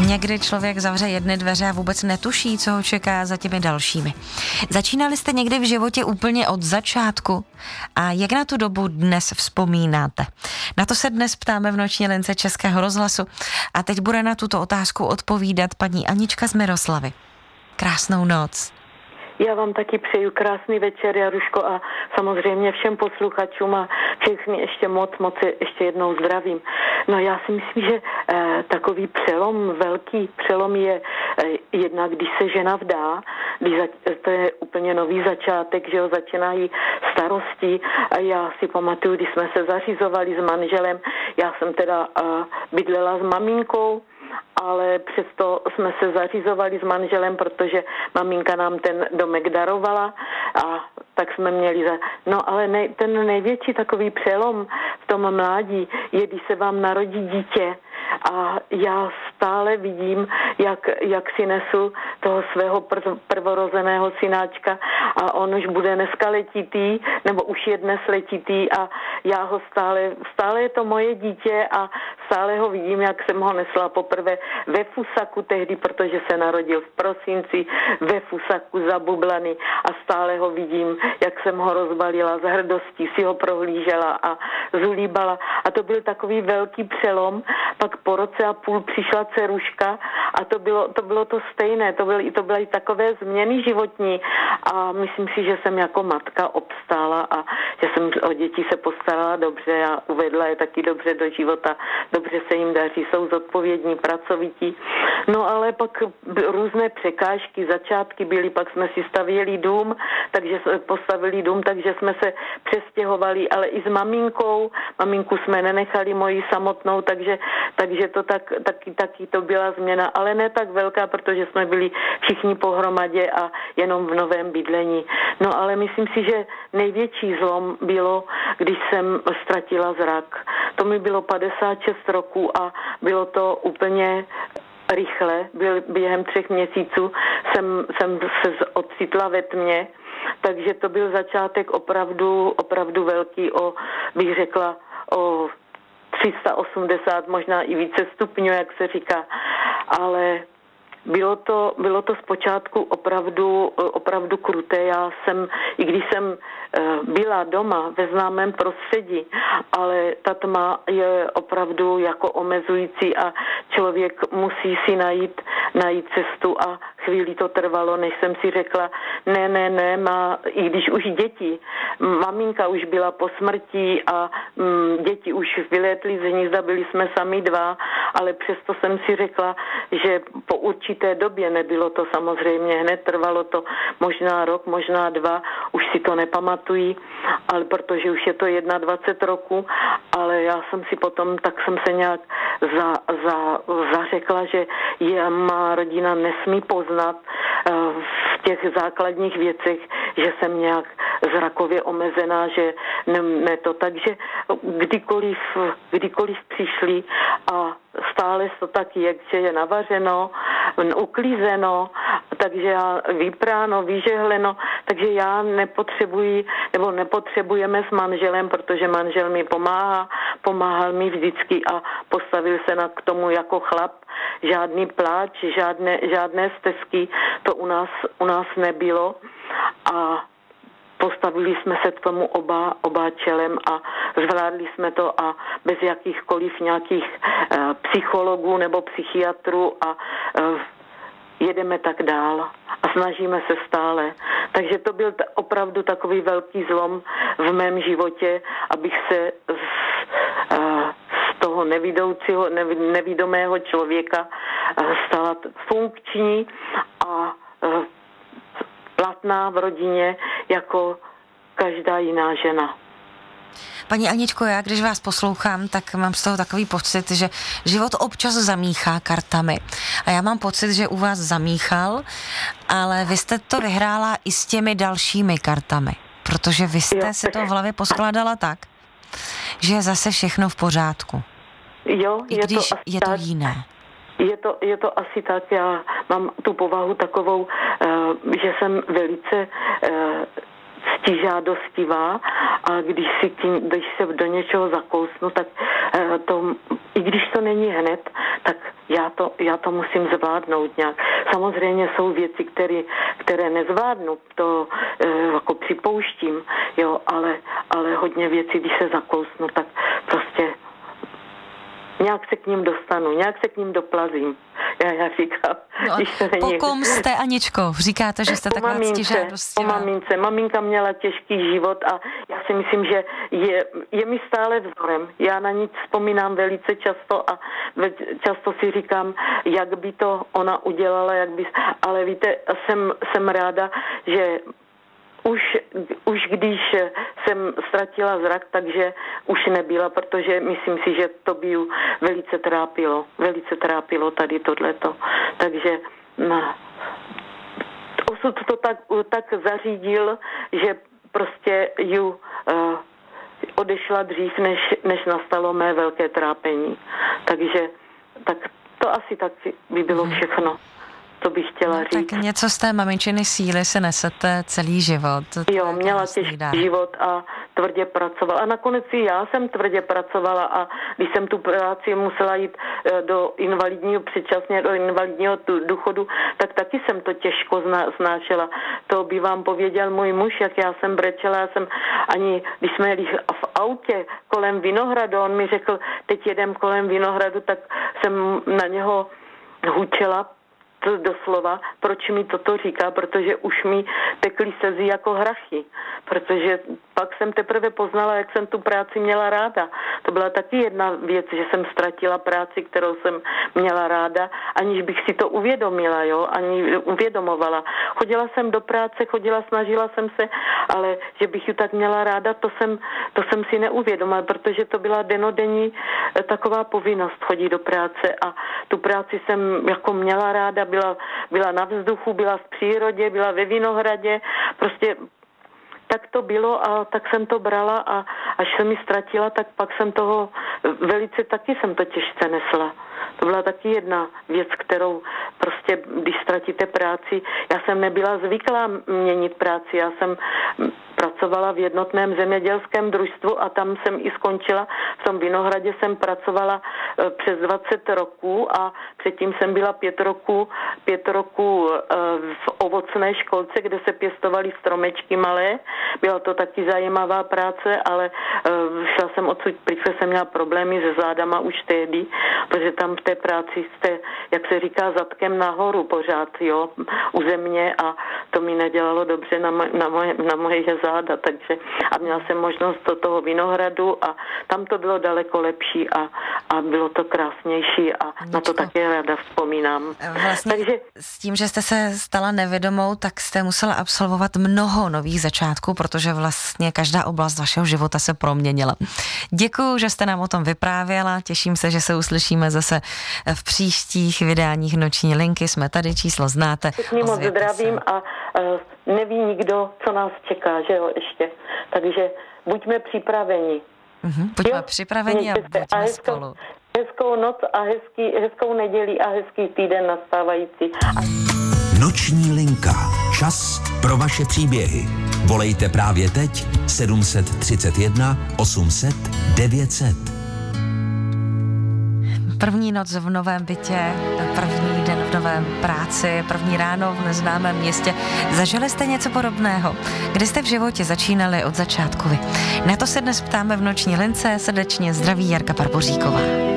Někdy člověk zavře jedny dveře a vůbec netuší, co ho čeká za těmi dalšími. Začínali jste někdy v životě úplně od začátku? A jak na tu dobu dnes vzpomínáte? Na to se dnes ptáme v Noční lince Českého rozhlasu a teď bude na tuto otázku odpovídat paní Anička z Miroslavy. Krásnou noc. Já vám taky přeju krásný večer, Jaruško, a samozřejmě všem posluchačům a všechny ještě moc ještě jednou zdravím. No já si myslím, že takový přelom, velký přelom je jednak, když se žena vdá, to je úplně nový začátek, že jo, začínají starosti. A já si pamatuju, když jsme se zařizovali s manželem, já jsem teda bydlela s maminkou, ale přesto jsme se zařizovali s manželem, protože maminka nám ten domek darovala a tak jsme měli No ale ten největší takový přelom v tom mládí je, když se vám narodí dítě a já stále vidím, jak si nesu toho svého prvorozeného synáčka a on už bude dneska letitý, nebo už je dnes letitý a já ho stále je to moje dítě a stále ho vidím, jak jsem ho nesla poprvé ve fusaku tehdy, protože se narodil v prosinci, ve fusaku zabublaný a stále ho vidím, jak jsem ho rozbalila z hrdostí, si ho prohlížela a zulíbala a to byl takový velký přelom. Pak po roce a půl přišla dceruška a to bylo to stejné, to byly takové změny životní a myslím si, že jsem jako matka obstála a že jsem o děti se postarala dobře a uvedla je taky dobře do života, dobře se jim daří, jsou zodpovědní, pracovití. No ale pak různé překážky, začátky byly, pak jsme si stavěli dům, postavili dům, takže jsme se přestěhovali, ale i s maminkou. Maminku jsme nenechali moji samotnou, takže to taky to byla změna, ale ne tak velká, protože jsme byli všichni pohromadě a jenom v novém bydlení. No ale myslím si, že největší zlom bylo, když jsem ztratila zrak. To mi bylo 56 roků a bylo to úplně rychle, během 3 měsíců jsem se ocitla ve tmě, takže to byl začátek opravdu velký, bych řekla, o 380, možná i více stupňů, jak se říká, ale bylo to zpočátku opravdu kruté. I když jsem byla doma ve známém prostředí, ale ta tma je opravdu jako omezující a člověk musí si najít cestu a chvíli to trvalo, než jsem si řekla, ne, i když už děti, maminka už byla po smrti a děti už vylétly z hnízda, byli jsme sami 2, ale přesto jsem si řekla, že po určité době, nebylo to samozřejmě hned, trvalo to možná rok, možná 2, už si to nepamatuji, ale protože už je to 21 roku, ale já jsem si potom, tak jsem se nějak zařekla, že má rodina nesmí poznat v těch základních věcech, že jsem nějak zrakově omezená, že ne to. Takže kdykoliv přišli a stále to tak je, že je navařeno, uklízeno, takže já vypráno, vyžehleno, takže já nepotřebujeme s manželem, protože manžel mi pomáhal mi vždycky a postavil se k tomu jako chlap. Žádný pláč, žádné stesky, to u nás nebylo a postavili jsme se k tomu oba čelem a zvládli jsme to a bez jakýchkoliv nějakých psychologů nebo psychiatrů a jedeme tak dál a snažíme se stále. Takže to byl opravdu takový velký zlom v mém životě, abych se z toho nevidomého člověka stala funkční a platná v rodině jako každá jiná žena. Paní Aničko, já když vás poslouchám, tak mám z toho takový pocit, že život občas zamíchá kartami. A já mám pocit, že u vás zamíchal, ale vy jste to vyhrála i s těmi dalšími kartami. Protože vy jste si to v hlavě poskládala tak, že je zase všechno v pořádku. Jo, i když je to jiné. Je to asi tak, já mám tu povahu takovou, že jsem velice ctižádostivá a když se do něčeho zakousnu, tak i když to není hned, tak já to musím zvládnout nějak. Samozřejmě jsou věci, které nezvládnu, to jako připouštím, jo, ale hodně věcí, když se zakousnu, tak prostě nějak se k ním dostanu, nějak se k ním doplazím. Já říkám, když se po kom jste, Aničko? Říkáte, že jste taková ctižádostivá. Po mamince. Maminka měla těžký život a já si myslím, že je mi stále vzorem. Já na ní vzpomínám velice často a často si říkám, jak by to ona udělala, ale víte, jsem ráda, že už když jsem ztratila zrak, takže už nebyla, protože myslím si, že to by ju velice trápilo tady tohleto. Takže osud to tak zařídil, že prostě ju odešla dřív, než nastalo mé velké trápení. Takže tak to asi tak by bylo všechno. To bych chtěla říct. Tak něco z té maminčiny síly se nesete celý život. Jo, měla těžký život a tvrdě pracovala. A nakonec i já jsem tvrdě pracovala a když jsem tu práci musela jít do invalidního, předčasně do invalidního důchodu, tak taky jsem to těžko snášela. To by vám pověděl můj muž, jak já jsem brečela. Já jsem když jsme jeli v autě kolem Vinohradu, on mi řekl, teď jedem kolem Vinohradu, tak jsem na něho hučela, doslova, proč mi toto říká, protože už mi tekly slzy jako hrachy, protože pak jsem teprve poznala, jak jsem tu práci měla ráda. To byla taky jedna věc, že jsem ztratila práci, kterou jsem měla ráda, aniž bych si to uvědomila, ani uvědomovala. Chodila jsem do práce, snažila jsem se, ale že bych ji tak měla ráda, to jsem si neuvědomila, protože to byla dennodenní taková povinnost chodit do práce a tu práci jsem jako měla ráda, byla na vzduchu, byla v přírodě, byla ve Vinohradě, prostě tak to bylo a tak jsem to brala a až jsem mi ztratila, tak pak jsem toho taky jsem to těžce nesla. To byla taky jedna věc, kterou prostě, když ztratíte práci, já jsem nebyla zvyklá měnit práci, já jsem pracovala v jednotném zemědělském družstvu a tam jsem i skončila. V tom Vinohradě jsem pracovala přes 20 roků a předtím jsem byla 5 roků v ovocné školce, kde se pěstovaly stromečky malé. Byla to taky zajímavá práce, ale šla jsem odsud, protože jsem měla problémy se zádama už tehdy, protože tam v té práci jste, jak se říká, zadkem nahoru pořád, u země a to mi nedělalo dobře na moje záda, takže a měla jsem možnost do toho Vinohradu a tam to bylo daleko lepší a bylo to krásnější a na to také ráda vzpomínám. Vlastně takže s tím, že jste se stala nevědomou, tak jste musela absolvovat mnoho nových začátků, protože vlastně každá oblast vašeho života se proměnila. Děkuju, že jste nám o tom vyprávěla, těším se, že se uslyšíme zase v příštích vydáních Noční linky. Jsme tady, číslo znáte. Všichni moc zdravím a neví nikdo, co nás čeká, že jo, ještě. Takže buďme připraveni. Buďme připraveni a buďme spolu. Hezkou noc a hezkou neděli a hezký týden nastávající. Noční linka. Čas pro vaše příběhy. Volejte právě teď 731 800 900. První noc v novém bytě, první den v novém práci, první ráno v neznámém městě. Zažili jste něco podobného? Kdy jste v životě začínali od začátku vy? Na to se dnes ptáme v Noční lince. Srdečně zdraví Jarka Parboříková.